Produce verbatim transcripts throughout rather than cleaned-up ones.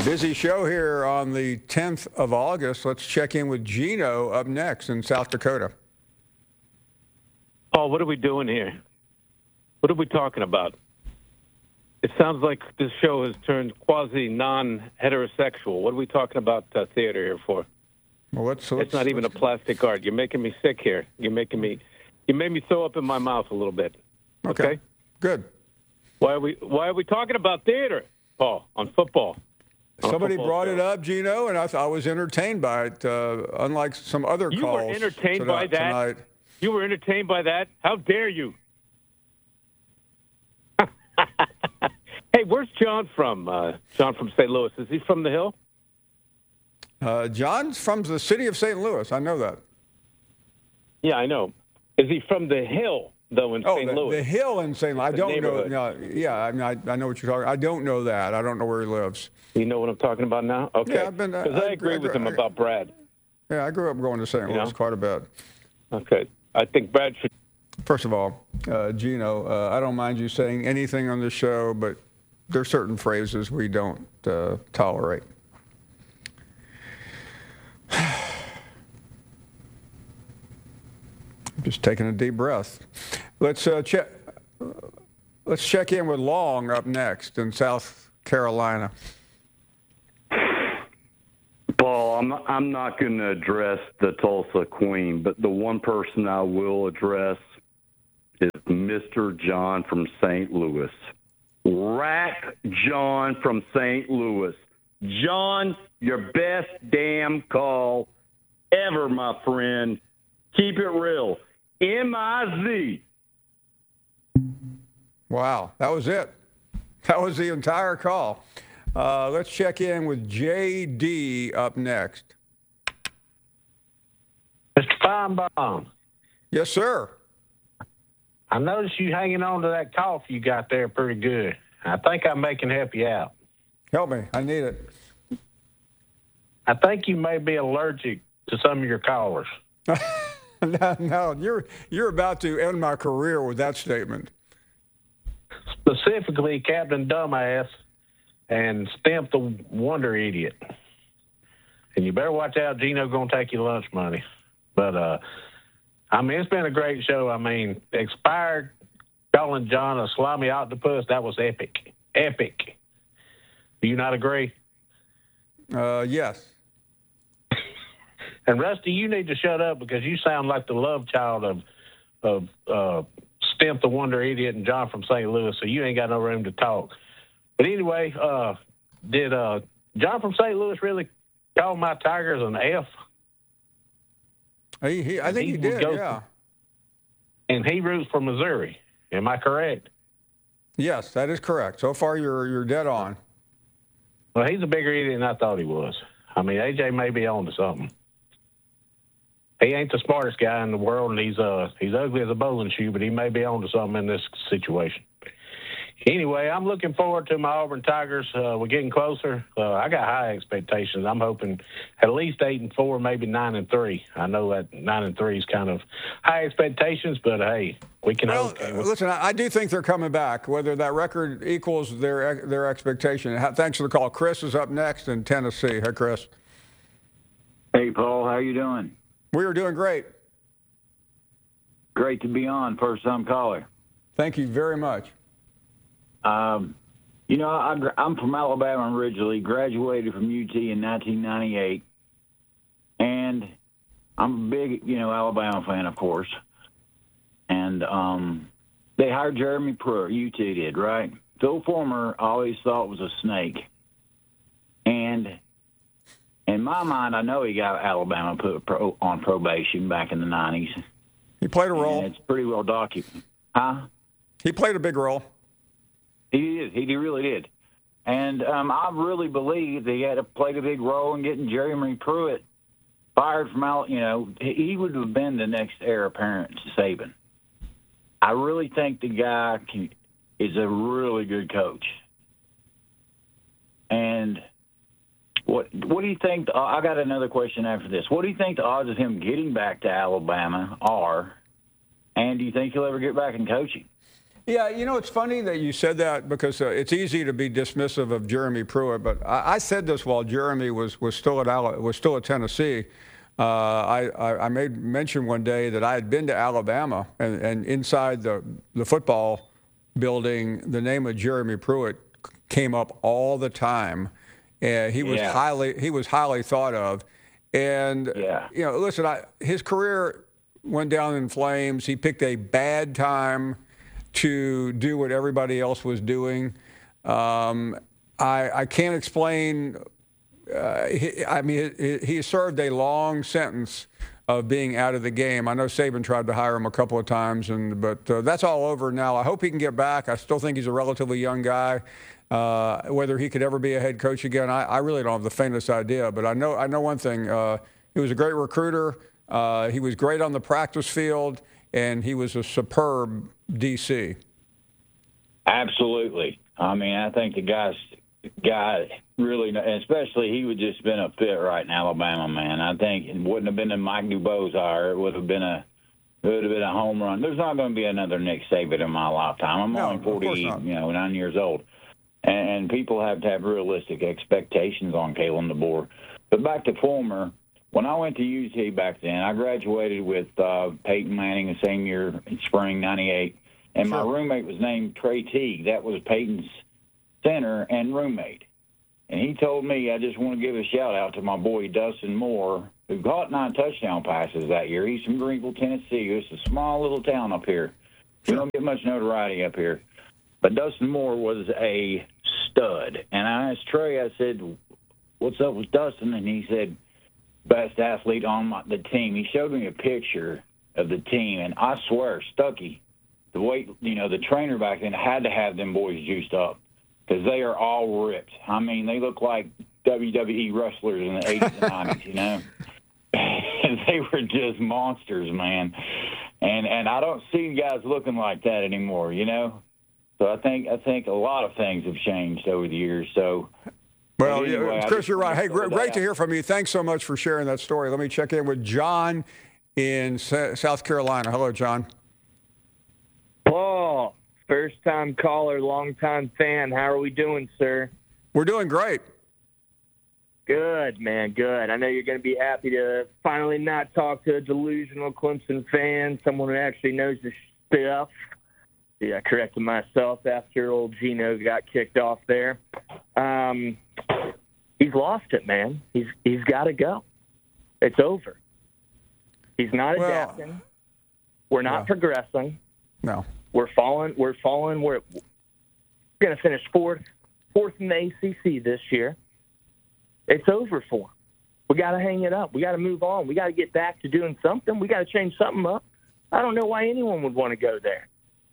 Busy show here on the tenth of August. Let's check in with Gino up next in South Dakota. Paul, what are we doing here? What are we talking about? It sounds like this show has turned quasi-non-heterosexual. What are we talking about uh, theater here for? Well, let's, let's, it's not even a plastic art. You're making me sick here. You're making me. You made me throw up in my mouth a little bit. Okay. Okay. Good. Why are we? Why are we talking about theater, Paul, on football? On Somebody football brought show. it up, Gino, and I, th- I was entertained by it. Uh, unlike some other You calls were entertained tonight, by that. Tonight. You were entertained by that. How dare you? Hey, where's John from? Uh, John from Saint Louis. Is he from the Hill? Uh, John's from the city of Saint Louis. I know that. Yeah, I know. Is he from the Hill, though, in Oh, Saint the, Louis? the Hill in Saint Louis. I The don't know. neighborhood. No, yeah, I mean, I, I know what you're talking. I don't know that. I don't know where he lives. You know what I'm talking about now? Okay. Yeah, I've been. Because I, I, agree I, with I, him I, about Brad. Yeah, I grew up going to Saint You Louis know? quite a bit. Okay. I think Brad should. First of all, uh, Gino, uh, I don't mind you saying anything on the show, but there's certain phrases we don't uh, tolerate. Just taking a deep breath. Let's uh, check. Let's check in with Long up next in South Carolina. Paul, I'm not, I'm not going to address the Tulsa Queen, but the one person I will address is Mister John from Saint Louis. Rack John from Saint Louis. John, your best damn call ever, my friend. Keep it real. M I Z. Wow, that was it. That was the entire call. Uh, let's check in with J D up next. Mister Feinbaum, Yes, sir. I noticed you hanging on to that cough you got there pretty good. I think I may can help you out. Help me. I need it. I think you may be allergic to some of your callers. no, no, you're you're about to end my career with that statement. Specifically, Captain Dumbass and Stimp the Wonder Idiot. And you better watch out, Gino's going to take your lunch money. But, uh, I mean, it's been a great show. I mean, expired calling John a slimy octopus, that was epic. Epic. Do you not agree? Uh, yes. And Rusty, you need to shut up because you sound like the love child of of uh, Stimp the Wonder Idiot and John from Saint Louis, so you ain't got no room to talk. But anyway, uh, did uh, John from Saint Louis really call my Tigers an F? He, he, I think He he would did, go- yeah. And he roots for Missouri. Am I correct? Yes, that is correct. So far, you're you're dead on. Well, he's a bigger idiot than I thought he was. I mean, A J may be on to something. He ain't the smartest guy in the world, and he's uh he's ugly as a bowling shoe, but he may be on to something in this situation. Anyway, I'm looking forward to my Auburn Tigers. Uh, we're getting closer. Uh, I got high expectations. I'm hoping at least eight and four, maybe nine and three. I know that nine and three is kind of high expectations, but hey, we can Well, hope. uh, listen, I, I do think they're coming back. Whether that record equals their their expectation. Ha- Thanks for the call. Chris is up next in Tennessee. Hey, Chris. Hey, Paul, how you doing? We are doing great. Great to be on, first-time caller. Thank you very much. Um, you know, I, I'm from Alabama originally, graduated from U T in nineteen ninety-eight, and I'm a big, you know, Alabama fan, of course. And um, they hired Jeremy Pruitt, U T did, right? Phil Former I always thought was a snake. And in my mind, I know he got Alabama put pro, on probation back in the nineties. He played a role. And it's pretty well documented. Huh? He played a big role. He did. He really did. And um, I really believe that he had played a big role in getting Jeremy Pruitt fired from out. You know, he would have been the next heir apparent to Saban. I really think the guy can, is a really good coach. And what what do you think? The, I got another question after this. What do you think the odds of him getting back to Alabama are? And do you think he'll ever get back in coaching? Yeah, you know, it's funny that you said that because uh, it's easy to be dismissive of Jeremy Pruitt, but I, I said this while Jeremy was, was still at Ala- was still at Tennessee. Uh, I, I, I made mention one day that I had been to Alabama, and, and inside the, the football building, the name of Jeremy Pruitt came up all the time. And he was Yeah. highly he was highly thought of. And Yeah. you know, listen, I, his career went down in flames. He picked a bad time to do what everybody else was doing. Um, I, I can't explain. Uh, he, I mean, he, he served a long sentence of being out of the game. I know Saban tried to hire him a couple of times, and but uh, that's all over now. I hope he can get back. I still think he's a relatively young guy. Uh, whether he could ever be a head coach again, I, I really don't have the faintest idea. But I know I know one thing. Uh, he was a great recruiter. Uh, he was great on the practice field, and he was a superb D C. Absolutely. I mean, I think the guy's guy really, especially he would just been a fit right in Alabama, man. I think it wouldn't have been a Mike DuBose hire. It would have been a it would have been a home run. There's not going to be another Nick Saban in my lifetime. I'm No, only of course forty, not. you know, nine years old, and, and people have to have realistic expectations on Kalen DeBoer. But back to Fulmer. When I went to U T back then, I graduated with uh, Peyton Manning the same year in spring ninety-eight, and my Sure. roommate was named Trey Teague. That was Peyton's center and roommate. And he told me, I just want to give a shout-out to my boy Dustin Moore, who caught nine touchdown passes that year. He's from Greenville, Tennessee. It's a small little town up here. We don't get much notoriety up here. But Dustin Moore was a stud. And I asked Trey, I said, what's up with Dustin? And he said, best athlete on my, the team. He showed me a picture of the team, and I swear, Stuckey, the way, you know, the trainer back then had to have them boys juiced up because they are all ripped. I mean, they look like W W E wrestlers in the eighties and nineties, you know. They were just monsters, man. And and I don't see guys looking like that anymore, you know. So I think I think a lot of things have changed over the years. So. Well, But anyway, yeah, I Chris, just you're right. wanted Hey, to great, throw great that to out. hear from you. Thanks so much for sharing that story. Let me check in with John in Sa- South Carolina. Hello, John. Paul, first-time caller, long-time fan. How are we doing, sir? We're doing great. Good, man, good. I know you're going to be happy to finally not talk to a delusional Clemson fan, someone who actually knows his stuff. Yeah, I corrected myself after old Gino got kicked off there. Um, he's lost it, man. He's He's got to go. It's over. He's not Well, adapting. We're not yeah. progressing. No. We're falling. We're falling. We're going to finish fourth, fourth in the A C C this year. It's over for him. We got to hang it up. We got to move on. We got to get back to doing something. We got to change something up. I don't know why anyone would want to go there.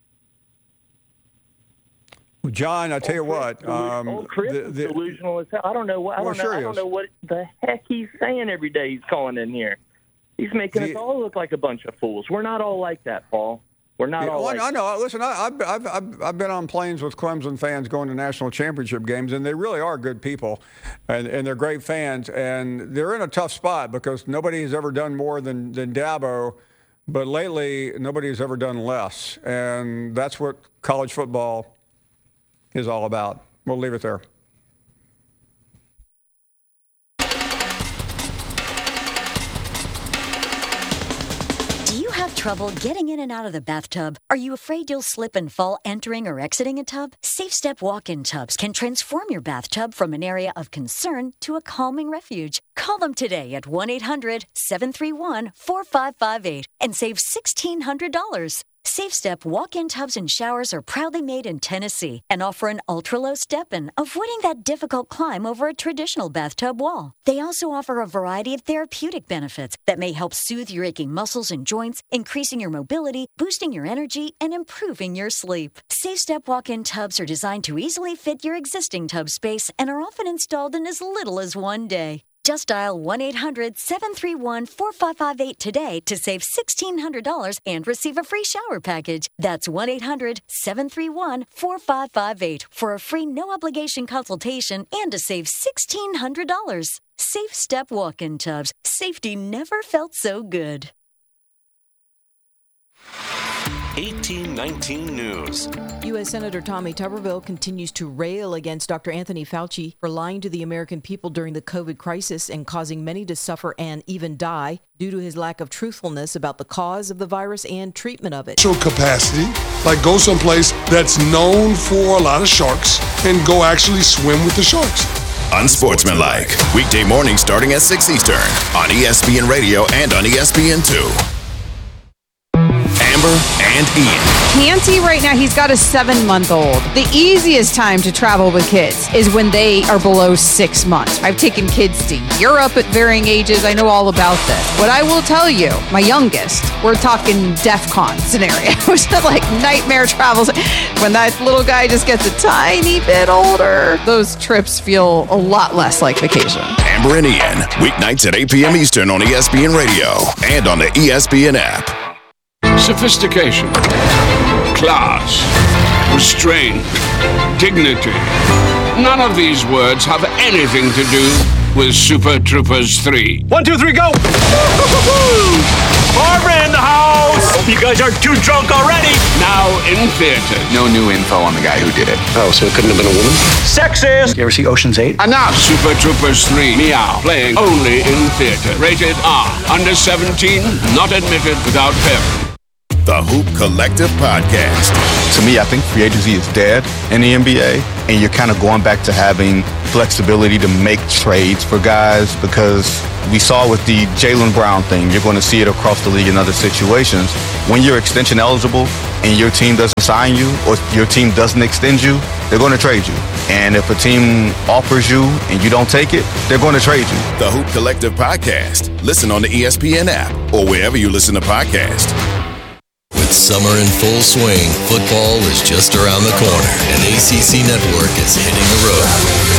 Well, John, I tell you what. Delu- Um, old Chris the- is the- delusional as hell. I don't know what. I Well, don't know. sure I he don't is. know what the heck he's saying every day. He's calling in here. He's making The- us all look like a bunch of fools. We're not all like that, Paul. We're not Yeah, all oh, like I know. Listen, I, I've, I've, I've I've been on planes with Clemson fans going to national championship games, and they really are good people, and, and they're great fans. And they're in a tough spot because nobody has ever done more than, than Dabo, but lately nobody has ever done less. And that's what college football is all about. We'll leave it there. Do you have trouble getting in and out of the bathtub? Are you afraid you'll slip and fall entering or exiting a tub? Safe Step walk-in tubs can transform your bathtub from an area of concern to a calming refuge. Call them today at one eight hundred seven three one four five five eight and save one thousand six hundred dollars. Safe Step walk-in tubs and showers are proudly made in Tennessee and offer an ultra-low step-in, avoiding that difficult climb over a traditional bathtub wall. They also offer a variety of therapeutic benefits that may help soothe your aching muscles and joints, increasing your mobility, boosting your energy, and improving your sleep. Safe Step walk-in tubs are designed to easily fit your existing tub space and are often installed in as little as one day. Just dial one eight hundred seven three one four five five eight today to save one thousand six hundred dollars and receive a free shower package. That's one eight hundred seven three one four five five eight for a free no-obligation consultation and to save one thousand six hundred dollars. Safe Step walk-in tubs. Safety never felt so good. eighteen nineteen News. U S Senator Tommy Tuberville continues to rail against Doctor Anthony Fauci for lying to the American people during the COVID crisis and causing many to suffer and even die due to his lack of truthfulness about the cause of the virus and treatment of it. Capacity, like go someplace that's known for a lot of sharks and go actually swim with the sharks. Unsportsmanlike, weekday mornings starting at six Eastern on E S P N Radio and on E S P N two. Amber and Ian. Canty right now, he's got a seven-month-old. The easiest time to travel with kids is when they are below six months. I've taken kids to Europe at varying ages. I know all about this. What I will tell you, my youngest, we're talking DEFCON scenarios, like nightmare travels. When that little guy just gets a tiny bit older, those trips feel a lot less like vacation. Amber and Ian, weeknights at eight p.m. Eastern on E S P N Radio and on the E S P N app. Sophistication, class, restraint, dignity. None of these words have anything to do with Super Troopers three. One, two, three, go! Barbara in the house! You guys are too drunk already! Now in theaters. No new info on the guy who did it. Oh, so it couldn't have been a woman? Sexist! You ever see Ocean's eight? Enough! Super Troopers three, Meow, playing only in theater. Rated R. Under seventeen, not admitted without parent. The Hoop Collective Podcast. To me, I think free agency is dead in the N B A, and you're kind of going back to having flexibility to make trades for guys, because we saw with the Jaylen Brown thing, you're going to see it across the league in other situations. When you're extension eligible and your team doesn't sign you or your team doesn't extend you, they're going to trade you. And if a team offers you and you don't take it, they're going to trade you. The Hoop Collective Podcast. Listen on the E S P N app or wherever you listen to podcasts. With summer in full swing, football is just around the corner, and A C C Network is hitting the road.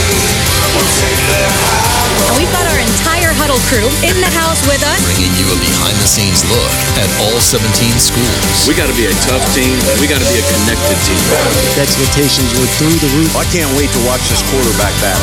And we've got our entire Huddle crew in the house with us, bringing you a behind-the-scenes look at all seventeen schools. We got to be a tough team. We got to be a connected team. The expectations were through the roof. I can't wait to watch this quarterback battle.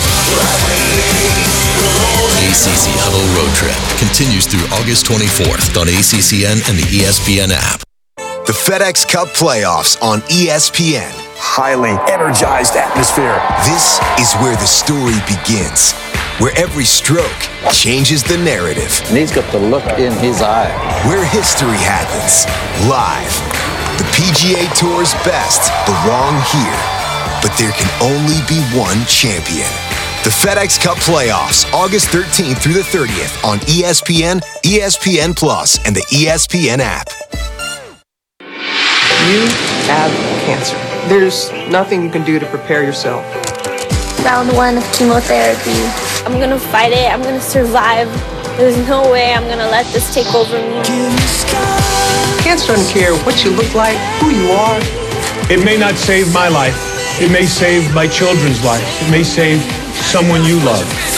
A C C Huddle Road Trip continues through August twenty-fourth on A C C N and the E S P N app. The FedEx Cup playoffs on E S P N. Highly energized atmosphere. This is where the story begins, where every stroke changes the narrative. And he's got the look in his eye. Where history happens, live. The P G A Tour's best belong here, but there can only be one champion. The FedEx Cup playoffs, August thirteenth through the thirtieth on E S P N, E S P N Plus, and the E S P N app. You have cancer. There's nothing you can do to prepare yourself. Round one of chemotherapy. I'm gonna fight it. I'm gonna survive. There's no way I'm gonna let this take over me. Cancer doesn't care what you look like, who you are. It may not save my life. It may save my children's lives. It may save someone you love.